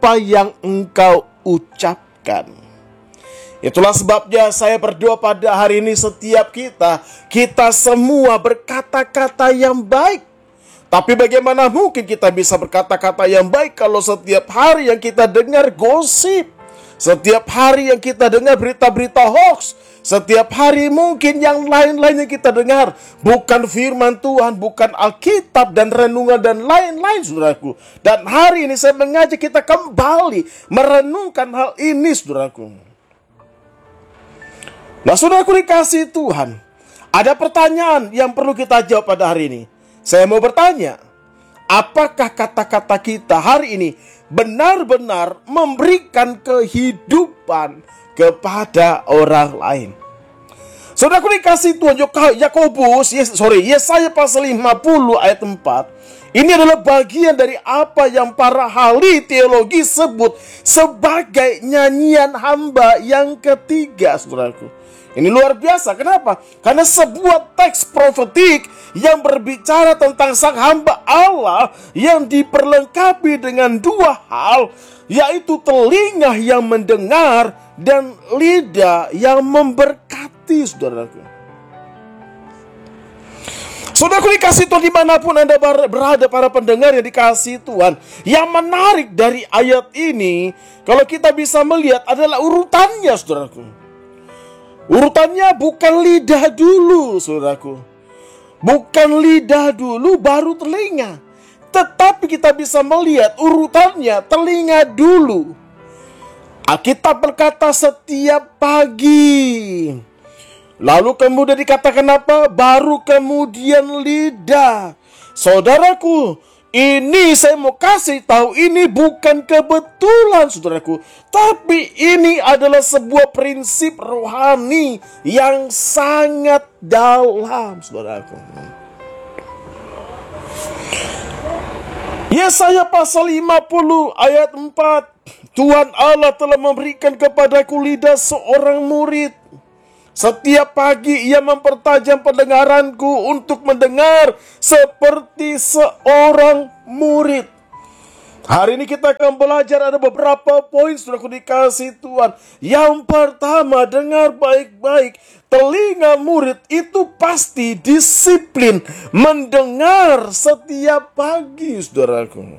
apa yang engkau ucapkan. Itulah sebabnya saya berdoa pada hari ini setiap kita semua berkata-kata yang baik. Tapi bagaimana mungkin kita bisa berkata-kata yang baik kalau setiap hari yang kita dengar gosip, setiap hari yang kita dengar berita-berita hoax, setiap hari mungkin yang lain-lain yang kita dengar bukan firman Tuhan, bukan Alkitab dan renungan dan lain-lain, saudaraku. Dan hari ini saya mengajak kita kembali merenungkan hal ini, saudaraku. Nah, saudaraku dikasihi Tuhan, ada pertanyaan yang perlu kita jawab pada hari ini. Saya mau bertanya, apakah kata-kata kita hari ini benar-benar memberikan kehidupan kepada orang lain? Saudaraku dikasihi Tuhan, Yesaya pasal 50 ayat 4. Ini adalah bagian dari apa yang para ahli teologi sebut sebagai nyanyian hamba yang ketiga, saudaraku. Ini luar biasa. Kenapa? Karena sebuah teks profetik yang berbicara tentang sang hamba Allah yang diperlengkapi dengan dua hal, yaitu telinga yang mendengar dan lidah yang memberkati, saudaraku. Saudaraku dikasihi Tuhan, dimanapun Anda berada, para pendengar yang dikasihi Tuhan, yang menarik dari ayat ini, kalau kita bisa melihat adalah urutannya, saudaraku. Urutannya bukan lidah dulu, saudaraku. Bukan lidah dulu baru telinga. Tetapi kita bisa melihat urutannya telinga dulu. Alkitab berkata setiap pagi. Lalu kemudian dikatakan apa? Baru kemudian lidah. Saudaraku, ini saya mau kasih tahu, ini bukan kebetulan, saudaraku. Tapi ini adalah sebuah prinsip rohani yang sangat dalam, saudaraku. Yesaya pasal 50 ayat 4. Tuhan Allah telah memberikan kepadaku lidah seorang murid. Setiap pagi ia mempertajam pendengaranku untuk mendengar seperti seorang murid. Hari ini kita akan belajar ada beberapa poin, saudaraku dikasihi Tuhan. Yang pertama, dengar baik-baik. Telinga murid itu pasti disiplin mendengar setiap pagi, saudaraku.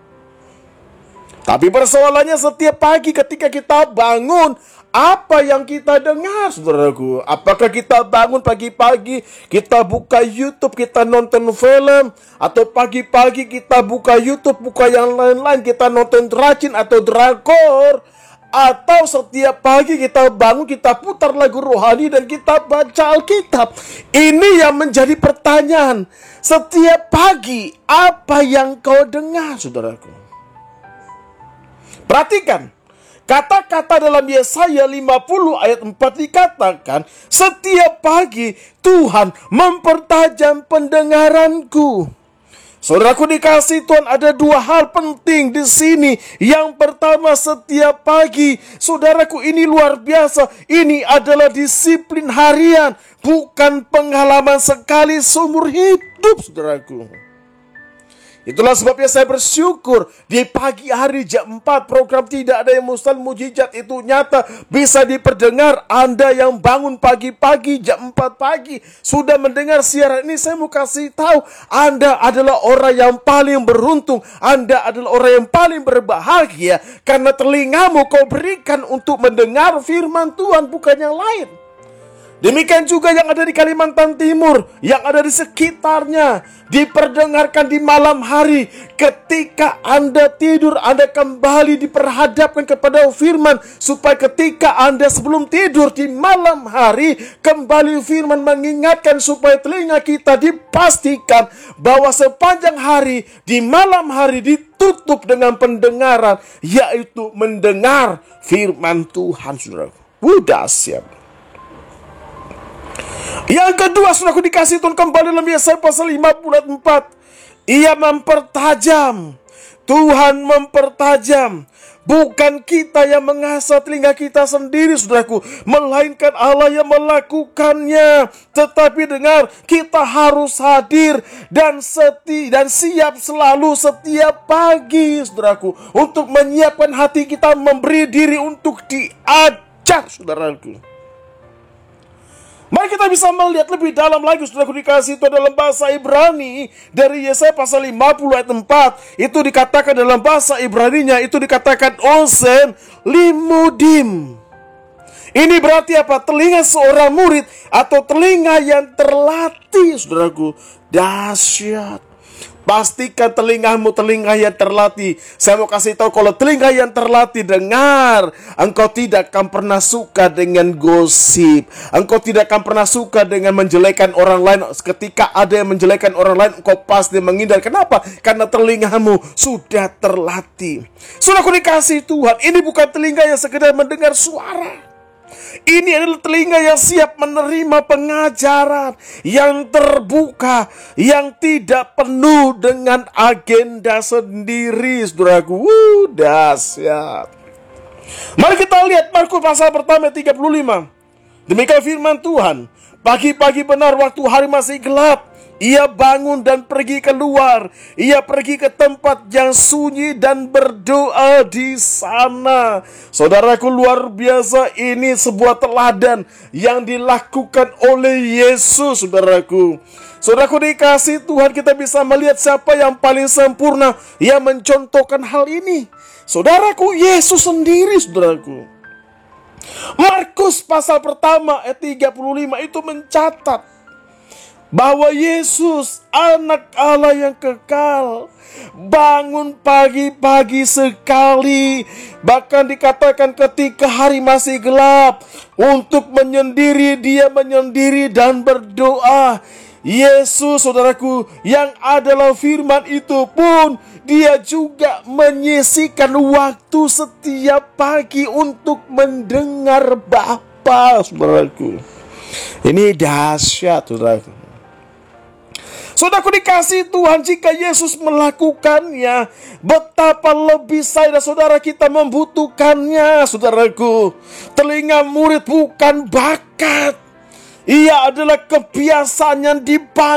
Tapi persoalannya setiap pagi ketika kita bangun, apa yang kita dengar, saudaraku? Apakah kita bangun pagi-pagi, kita buka YouTube, kita nonton film, atau pagi-pagi kita buka YouTube, buka yang lain-lain, kita nonton rajin atau drakor, atau setiap pagi kita bangun, kita putar lagu rohani dan kita baca Alkitab? Ini yang menjadi pertanyaan. Setiap pagi, apa yang kau dengar, saudaraku? Perhatikan. Kata-kata dalam Yesaya 50 ayat 4 dikatakan, setiap pagi Tuhan mempertajam pendengaranku. Saudaraku dikasihi Tuhan, ada dua hal penting di sini. Yang pertama, setiap pagi, saudaraku, ini luar biasa. Ini adalah disiplin harian, bukan pengalaman sekali seumur hidup, saudaraku. Itulah sebabnya saya bersyukur di pagi hari jam 4 program Tidak Ada Yang Mustahil Mujizat itu nyata bisa diperdengar. Anda yang bangun pagi-pagi jam 4 pagi sudah mendengar siaran ini, saya mau kasih tahu, Anda adalah orang yang paling beruntung. Anda adalah orang yang paling berbahagia karena telingamu kau berikan untuk mendengar firman Tuhan, bukan yang lain. Demikian juga yang ada di Kalimantan Timur, yang ada di sekitarnya, diperdengarkan di malam hari. Ketika Anda tidur, Anda kembali diperhadapkan kepada firman, supaya ketika Anda sebelum tidur di malam hari, kembali firman mengingatkan supaya telinga kita dipastikan bahwa sepanjang hari, di malam hari ditutup dengan pendengaran, yaitu mendengar firman Tuhan, saudara. Dahsyat. Yang kedua, saudaraku dikasih Tuhan, kembali dalam Yesaya pasal 54. Ia mempertajam Tuhan mempertajam. Bukan kita yang mengasah telinga kita sendiri, saudaraku, melainkan Allah yang melakukannya. Tetapi dengar, kita harus hadir dan siap selalu setiap pagi, saudaraku, untuk menyiapkan hati kita, memberi diri untuk diajar, saudaraku. Mari kita bisa melihat lebih dalam lagi, saudaraku dikasih itu dalam bahasa Ibrani. Dari Yesaya pasal 50 ayat 4. Itu dikatakan dalam bahasa Ibraninya, itu dikatakan Ozen Limudim. Ini berarti apa? Telinga seorang murid atau telinga yang terlatih, saudaraku. Dahsyat. Pastikan telingamu telinga yang terlatih. Saya mau kasih tahu, kalau telinga yang terlatih, dengar, engkau tidak akan pernah suka dengan gosip. Engkau tidak akan pernah suka dengan menjelekan orang lain. Ketika ada yang menjelekan orang lain, engkau pasti menghindar. Kenapa? Karena telingamu sudah terlatih. Saudaraku dikasih Tuhan, ini bukan telinga yang sekedar mendengar suara. Ini adalah telinga yang siap menerima pengajaran, yang terbuka, yang tidak penuh dengan agenda sendiri, saudaraku. Dahsyat. Mari kita lihat Markus pasal pertama 35. Demikian firman Tuhan. Pagi-pagi benar waktu hari masih gelap, ia bangun dan pergi keluar. Ia pergi ke tempat yang sunyi dan berdoa di sana. Saudaraku, luar biasa, ini sebuah teladan yang dilakukan oleh Yesus, saudaraku. Saudaraku dikasih Tuhan, kita bisa melihat siapa yang paling sempurna yang mencontohkan hal ini. Saudaraku, Yesus sendiri, saudaraku. Markus pasal pertama ayat 35 itu mencatat bahwa Yesus, anak Allah yang kekal, bangun pagi-pagi sekali. Bahkan dikatakan ketika hari masih gelap, untuk menyendiri, dia menyendiri dan berdoa. Yesus, saudaraku, yang adalah firman itu pun, dia juga menyisihkan waktu setiap pagi untuk mendengar Bapa, saudaraku. Ini dahsyat, saudaraku. Saudaraku dikasih Tuhan, jika Yesus melakukannya, betapa lebih saya dan saudara kita membutuhkannya, saudaraku. Telinga murid bukan bakat. Ia adalah kebiasaan yang dibangun